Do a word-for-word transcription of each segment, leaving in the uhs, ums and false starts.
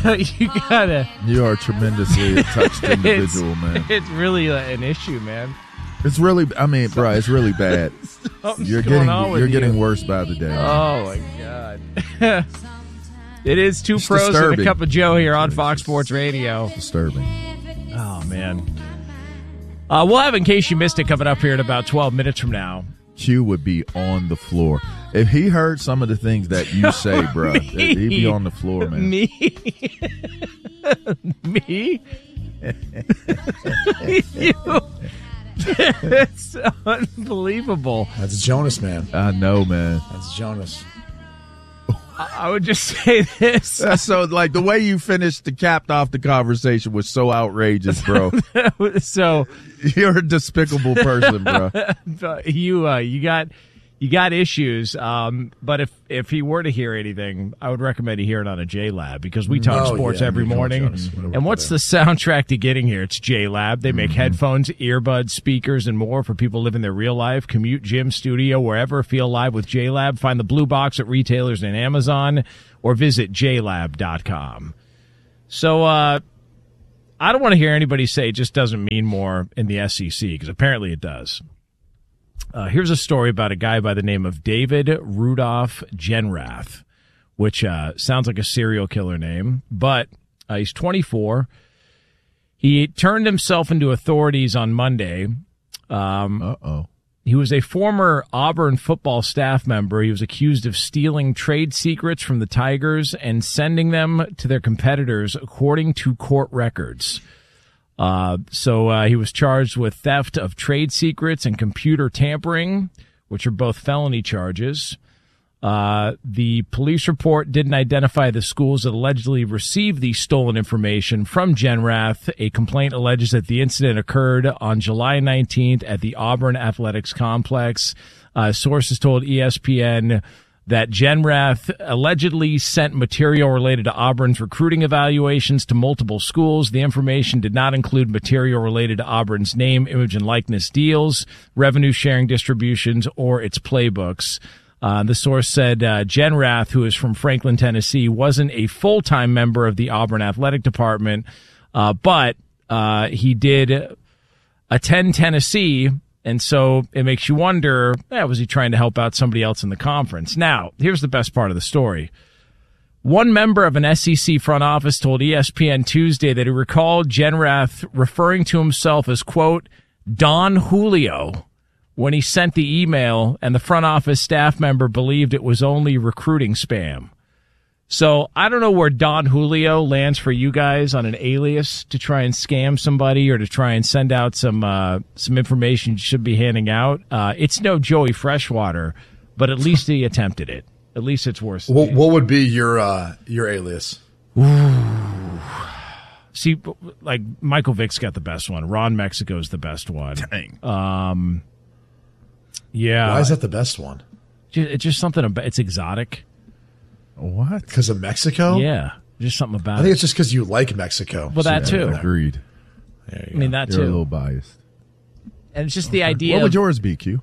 you gotta. You are a tremendously touched individual, it's, man. It's really an issue, man. It's really, I mean, bro, it's really bad. You're getting, you're getting you. worse by the day. Oh my god. It is two it's pros disturbing. and a cup of Joe here on Fox Sports Radio. Disturbing. Oh man. Uh, we'll have In Case You Missed It coming up here in about twelve minutes from now. Q would be on the floor if he heard some of the things that you say, bro. He'd be on the floor, man. Me, me, you. It's unbelievable. That's Jonas, man. I know, man. That's Jonas. I would just say this. So, like, the way you finished the capped off the conversation was so outrageous, bro. So you're a despicable person, bro. You, uh, you got, you got issues. Um, but if if he were to hear anything, I would recommend he hear it on a J Lab because we talk oh, sports yeah, every morning. And what's the soundtrack to getting here? It's J Lab. They make mm-hmm. headphones, earbuds, speakers, and more for people living their real life. Commute, gym, studio, wherever. Feel live with J Lab. Find the blue box at retailers and Amazon, or visit j lab dot com. So, uh, I don't want to hear anybody say it just doesn't mean more in the S E C because apparently it does. Uh, here's a story about a guy by the name of David Rudolph Genrath, which uh, sounds like a serial killer name, but uh, he's twenty-four. He turned himself into authorities on Monday. Um, Uh-oh. He was a former Auburn football staff member. He was accused of stealing trade secrets from the Tigers and sending them to their competitors, according to court records. Uh, so uh, he was charged with theft of trade secrets and computer tampering, which are both felony charges. Uh, the police report didn't identify the schools that allegedly received the stolen information from Genrath. A complaint alleges that the incident occurred on July nineteenth at the Auburn Athletics Complex. Uh, sources told E S P N that Genrath allegedly sent material related to Auburn's recruiting evaluations to multiple schools. The information did not include material related to Auburn's name, image, and likeness deals, revenue sharing distributions, or its playbooks. Uh, the source said uh, Genrath, who is from Franklin, Tennessee, wasn't a full-time member of the Auburn Athletic Department, uh, but uh, he did attend Tennessee. And so it makes you wonder, eh, was he trying to help out somebody else in the conference? Now, here's the best part of the story. One member of an S E C front office told E S P N Tuesday that he recalled Genrath referring to himself as, quote, Don Julio, when he sent the email, and the front office staff member believed it was only recruiting spam. So I don't know where Don Julio lands for you guys on an alias to try and scam somebody or to try and send out some uh, some information you should be handing out. Uh, it's no Joey Freshwater, but at least he attempted it. At least it's worse. What, what would be your uh, your alias? Ooh. See, like Michael Vick's got the best one. Ron Mexico's the best one. Dang. Um, yeah. Why is that the best one? It's just something about it's exotic. What? Because of Mexico? Yeah, just something about it. I think it's just because you like Mexico. Well, that yeah, too. Agreed. I mean, that You're too. a little biased. And it's just the idea. What would of, yours be, Q?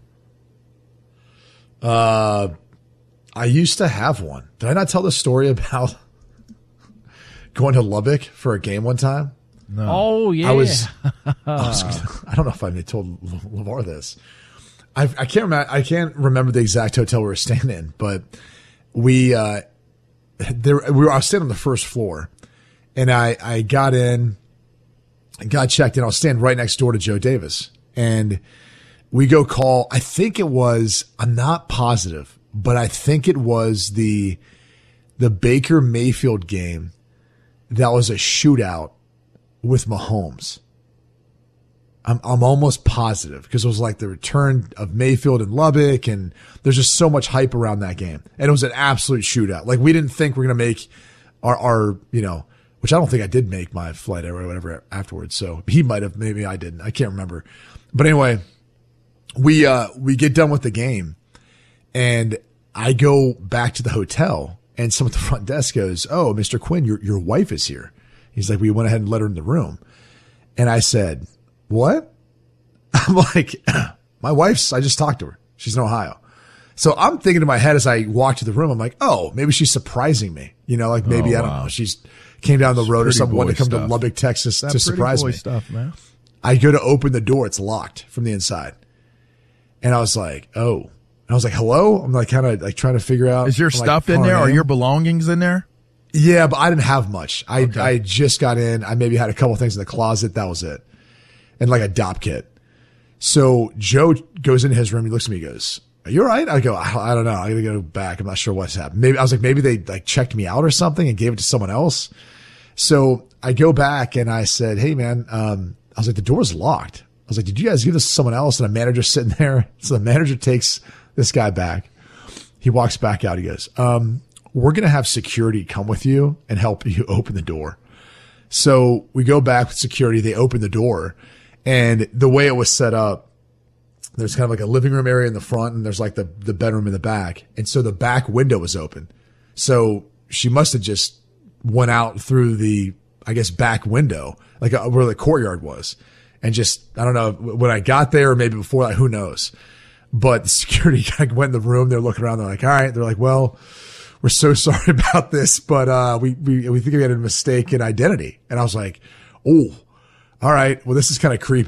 Uh, I used to have one. Did I not tell the story about going to Lubbock for a game one time? No. Oh, yeah. I was, I was, I don't know if I told LeVar this. I, I can't remember. I can't remember the exact hotel we were staying in, but we, uh, there, we were, I was staying on the first floor, and I, I got in, got checked in. I was standing right next door to Joe Davis, and we go call. I think it was. I'm not positive, but I think it was the the Baker Mayfield game. That was a shootout with Mahomes. I'm I'm almost positive because it was like the return of Mayfield in Lubbock, and there's just so much hype around that game. And it was an absolute shootout. Like, we didn't think we are going to make our, our, you know, which I don't think I did make my flight or whatever afterwards. So he might have, maybe I didn't. I can't remember. But anyway, we, uh, we get done with the game, and I go back to the hotel, and someone at the front desk goes, "Oh, Mister Quinn, your, your wife is here." He's like, "We went ahead and let her in the room." And I said, "What?" I'm like, "My wife's, I just talked to her. She's in Ohio." So I'm thinking in my head as I walk to the room, I'm like, oh, maybe she's surprising me. You know, like maybe, oh, I don't wow. know, she's came down the road or pretty something, wanted boy to come stuff. to Lubbock, Texas That to pretty surprise boy me. stuff, man. I go to open the door. It's locked from the inside. And I was like, oh. And I was like, hello? I'm like kind of like trying to figure out. Is your I'm, like, stuff in there? calling Are in. your belongings in there? Yeah, but I didn't have much. I Okay. I just got in. I maybe had a couple things in the closet. That was it. And like a dop kit. So Joe goes into his room. He looks at me. He goes, "Are you all right?" I go, "I, I don't know. I got to go back. I'm not sure what's happened." Maybe I was like, maybe they like checked me out or something and gave it to someone else. So I go back and I said, "Hey man," um, I was like, "The door's locked." I was like, "Did you guys give this to someone else?" And a manager sitting there. So the manager takes this guy back. He walks back out. He goes, um, "We're going to have security come with you and help you open the door." So we go back with security. They open the door, and the way it was set up, there's kind of like a living room area in the front, and there's like the, the bedroom in the back. And so the back window was open. So she must have just went out through the, I guess, back window, like uh, where the courtyard was. And just, I don't know, when I got there or maybe before that, who knows? But the security guy went in the room. They're looking around. They're like, all right. They're like, well, we're so sorry about this, but uh, we, we, we think we had a mistake in identity. And I was like, oh, all right. Well, this is kind of creepy.